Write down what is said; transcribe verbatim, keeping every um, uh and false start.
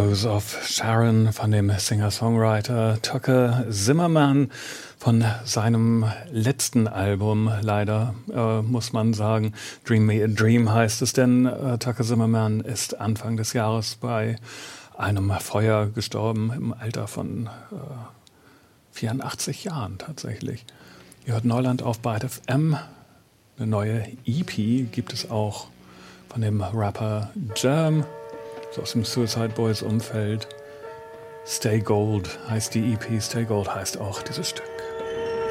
Rose of Sharon von dem Singer-Songwriter Tucker Zimmerman von seinem letzten Album, leider äh, muss man sagen. Dream Me a Dream heißt es, denn äh, Tucker Zimmerman ist Anfang des Jahres bei einem Feuer gestorben im Alter von äh, vierundachtzig Jahren tatsächlich. Ihr hört Neuland auf Byte F M. Eine neue E P gibt es auch von dem Rapper Germ, so aus dem Suicide Boys Umfeld. Stay Gold heißt die E P, Stay Gold heißt auch dieses Stück.